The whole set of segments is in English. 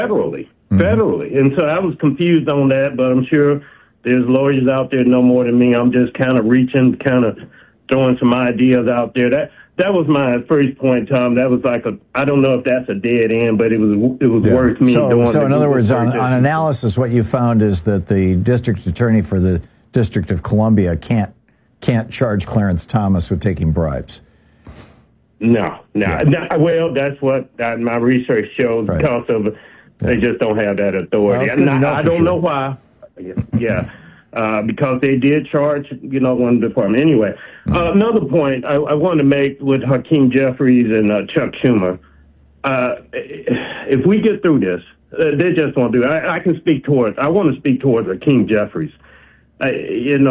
federally. And so I was confused on that, but I'm sure there's lawyers out there know more than me. I'm just kind of reaching, kind of throwing some ideas out there. That was my first point, Tom. That was like I don't know if that's a dead end, but it was worth me doing. So in other words, on analysis, what you found is that the district attorney for the District of Columbia can't charge Clarence Thomas with taking bribes. No. Well, that's what my research shows, right, because of they just don't have that authority. Well, I don't know why. Yeah. Because they did charge, one department. Anyway, another point I want to make with Hakeem Jeffries and Chuck Schumer. If we get through this, they just won't do it. I want to speak towards Hakeem Jeffries. I'm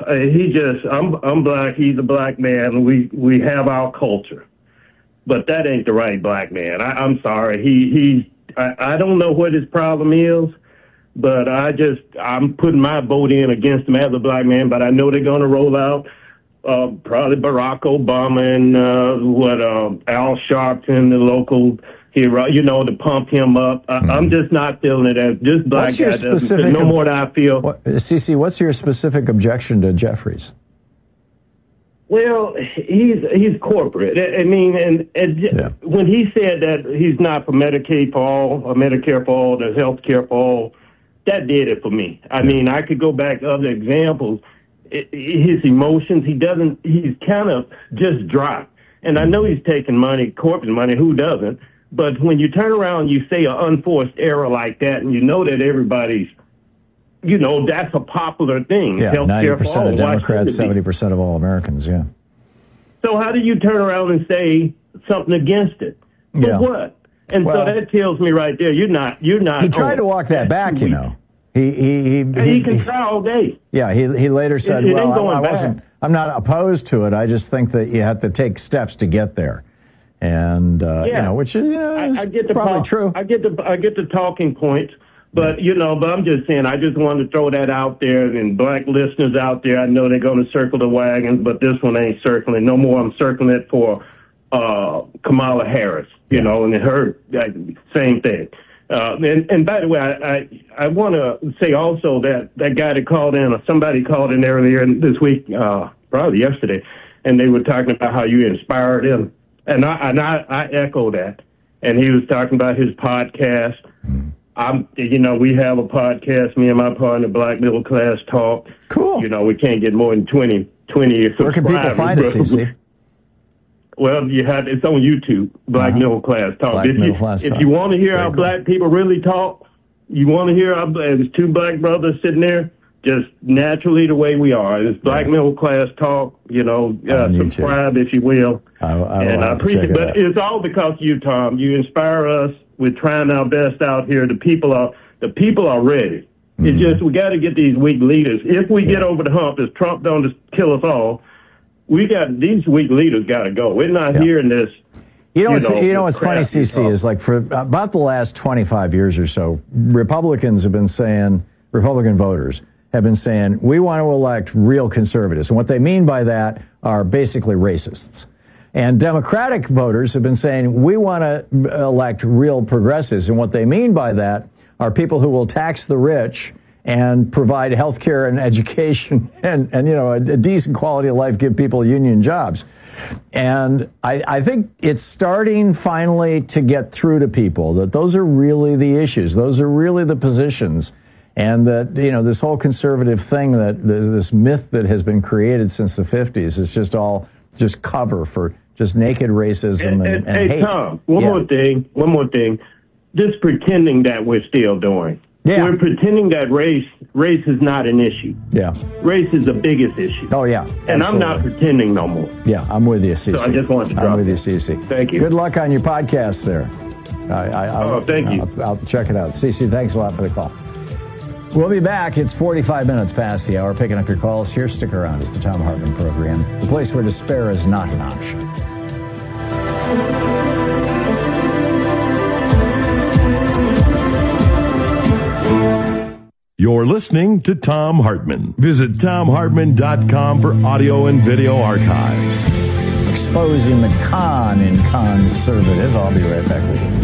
black. He's a black man. We have our culture, but that ain't the right black man. I'm sorry. I don't know what his problem is, but I'm putting my vote in against him as a black man. But I know they're going to roll out probably Barack Obama and Al Sharpton, the local hero, to pump him up. I'm just not feeling it as this black guy doesn't. No more than I feel. CC, what's your specific objection to Jeffries? Well, he's corporate. I mean, when he said that he's not for Medicaid for all, or Medicare for all, or health care for all, that did it for me. I mean, I could go back to other examples. His emotions, he's kind of just dry. And I know he's taking money, corporate money, who doesn't? But when you turn around and you say an unforced error like that, and you know that everybody's, that's a popular thing. Yeah, 90% of Democrats, 70% of all Americans, yeah. So how do you turn around and say something against it? For what? And so that tells me right there, you're not. He tried to walk that back, He can try all day. Yeah, he later said, I'm not opposed to it. I just think that you have to take steps to get there. And, which is probably true. I get the talking points. But, but I'm just saying, I just wanted to throw that out there. And black listeners out there, I know they're going to circle the wagons, but this one ain't circling. No more. I'm circling it for Kamala Harris, and her same thing. And by the way, I want to say also that guy that called in, or somebody called in earlier this week, probably yesterday, and they were talking about how you inspired him. And I echo that. And he was talking about his podcast. We have a podcast, me and my partner, Black Middle Class Talk. Cool. We can't get more than 20 subscribers. Where can people find us, CC? Well, it's on YouTube, Black Middle Class Talk. If you want to hear how black people really talk, you want to hear there's two black brothers sitting there, just naturally the way we are. It's Black Middle Class Talk, subscribe if you will. I appreciate it. But it's all because of you, Tom. You inspire us. We're trying our best out here. The people are ready. It's just we got to get these weak leaders. If we get over the hump, if Trump don't just kill us all, these weak leaders got to go. We're not hearing this. What's funny, CC, is like for about the last 25 years or so, Republican voters have been saying, we want to elect real conservatives. And what they mean by that are basically racists. And Democratic voters have been saying, we want to elect real progressives. And what they mean by that are people who will tax the rich and provide health care and education and a decent quality of life, give people union jobs. And I think it's starting finally to get through to people that those are really the issues. Those are really the positions. And that, this whole conservative thing, that this myth that has been created since the 50s is just all just cover for just naked racism and hate. Hey, Tom, one more thing. This pretending that we're still doing. Yeah. We're pretending that race is not an issue. Yeah. Race is the biggest issue. Oh, yeah. Absolutely. And I'm not pretending no more. Yeah, I'm with you, CC. So I just wanted to drop I'm with you, CC. Thank you. Good luck on your podcast there. Thank you. I'll check it out. CC, thanks a lot for the call. We'll be back. It's 45 minutes past the hour. Picking up your calls here. Stick around. It's the Thom Hartmann Program, the place where despair is not an option. You're listening to Thom Hartmann. Visit ThomHartmann.com for audio and video archives. Exposing the con in conservative. I'll be right back with you.